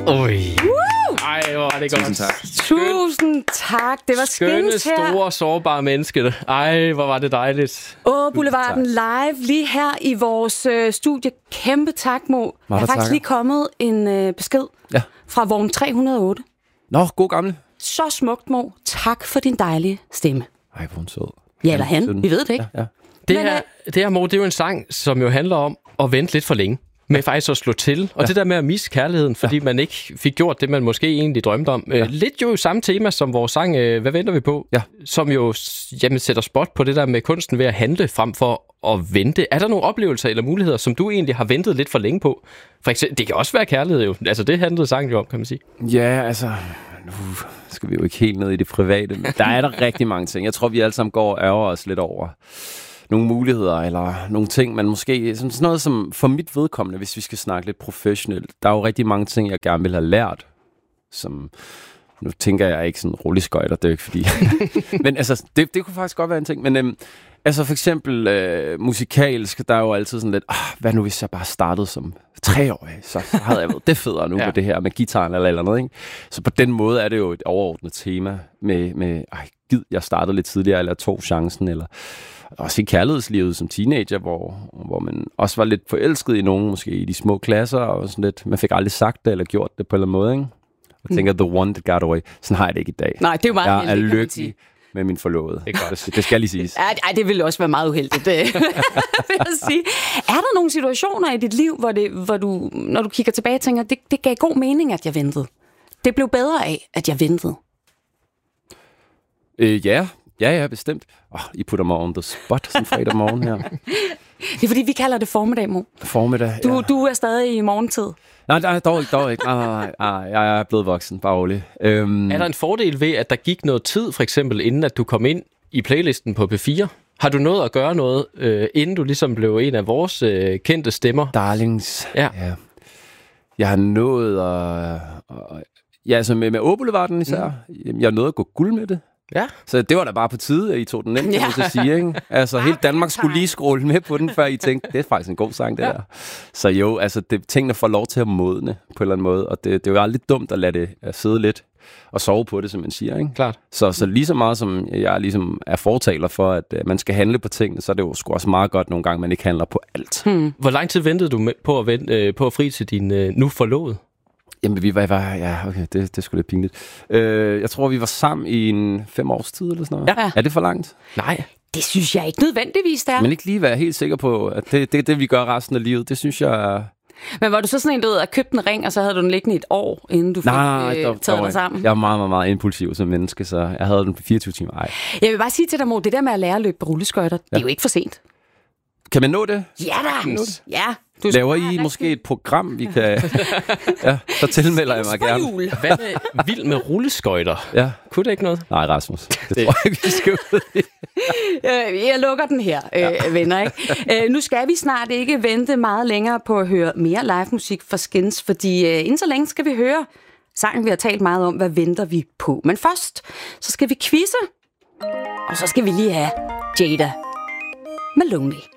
Ej, hvor var det godt. Tusind tak. Tusind tak. Det var Skønne, Skins her. store, sårbare menneske. Ej, hvor var det dejligt. Boulevarden live lige her i vores studie. Kæmpe tak, Mo. Der er faktisk lige kommet en besked fra vogn 308. Nå, god gammel. Så smukt, Mo. Tak for din dejlige stemme. Ej, hvor en sød. Ja, eller han. Vi ved det ikke. Ja. Det her, Mo, det er jo en sang, som jo handler om at vente lidt for længe. Med faktisk at slå til. Og det der med at misse kærligheden, fordi man ikke fik gjort det, man måske egentlig drømte om. Lidt jo samme tema som vores sang, Hvad venter vi på? Ja. Som jo sætter spot på det der med kunsten ved at handle frem for at vente. Er der nogle oplevelser eller muligheder, som du egentlig har ventet lidt for længe på? For eksempel, det kan også være kærlighed jo. Altså det handlede sangen jo om, kan man sige. Ja, altså... Nu skal vi jo ikke helt ned i det private. Men der er der rigtig mange ting. Jeg tror, vi alle sammen går og ærger os lidt over nogle muligheder, eller nogle ting, man måske... Sådan noget som for mit vedkommende, hvis vi skal snakke lidt professionelt, der er jo rigtig mange ting, jeg gerne vil have lært, som... Nu tænker jeg ikke sådan rulleskøjter, det er jo ikke fordi... Men altså, det kunne faktisk godt være en ting, men... Altså for eksempel musikalsk, der er jo altid sådan lidt, hvad nu hvis jeg bare startede som 3-årig, så havde jeg været det federe nu med det her, med gitaren eller noget, ikke? Så på den måde er det jo et overordnet tema med jeg startede lidt tidligere, eller tog chancen, eller også i kærlighedslivet som teenager, hvor man også var lidt forelsket i nogen, måske i de små klasser, og sådan lidt, man fik aldrig sagt det, eller gjort det på en eller anden måde, ikke? Og tænker, the one that got away. Sådan har jeg det ikke i dag. Nej, det er jo meget jeg er lykkelig med min forlovede. Det skal lige siges. Ej, det ville også være meget uheldigt, vil jeg sige. Er der nogle situationer i dit liv, hvor du, når du kigger tilbage, tænker, det gav god mening, at jeg ventede? Det blev bedre af, at jeg ventede? Ja, bestemt. I putter mig on the spot sådan fredag morgen her. Det er fordi, vi kalder det formiddag, Mo. Formiddag, Du er stadig i morgentid. Nej, dog ikke. Nej, jeg er blevet voksen, bare rolig. Er der en fordel ved, at der gik noget tid, for eksempel, inden at du kom ind i playlisten på P4? Har du nået at gøre noget, inden du ligesom blev en af vores kendte stemmer? Darlings. Ja. Jeg har nået at... Ja, altså med Boulevarden især. Jeg har nået at gå guld med det. Ja. Så det var da bare på tide, at I tog den nemt, kan man så sige, ikke? Altså, hele Danmark skulle lige scrolle med på den, før I tænkte, det er faktisk en god sang, det der. Så jo, altså, tingene får lov til at modne på en eller anden måde, og det er jo aldrig dumt at lade det sidde lidt og sove på det, som man siger, ikke? Klart. Så lige så meget, som jeg ligesom er fortaler for, at man skal handle på tingene, så er det jo sgu også meget godt nogle gange, man ikke handler på alt. Hvor lang tid ventede du på at fri til din nu forlovede? Jamen, vi var okay, det er sgu lidt pinligt. Jeg tror, vi var sammen i 5 års tid eller sådan noget. Ja. Er det for langt? Nej. Det synes jeg ikke nødvendigvis, der. Men ikke lige være helt sikker på, at det er det, vi gør resten af livet. Det synes jeg... Men var du så sådan en, du ved, at købte en ring, og så havde du den liggende et år, inden du fik taget dig sammen? Jeg er meget, meget, meget impulsiv som menneske, så jeg havde den 24 timer. Ej. Jeg vil bare sige til dig, Mo, det der med at lære at løbe på rulleskøjter, det er jo ikke for sent. Kan man nå det? Ja da! Ja. Laver I måske et program, vi kan... så tilmelder jeg mig gerne. Hvad med vild med rulleskøjter? Ja. Kunne det ikke noget? Nej, Rasmus. Det tror jeg ikke, vi skal ud i. Jeg lukker den her, venner. Ikke? Nu skal vi snart ikke vente meget længere på at høre mere live musik fra Skins, fordi inden så længe skal vi høre sangen, vi har talt meget om, hvad venter vi på. Men først, så skal vi quizze, og så skal vi lige have Jada med Lonely.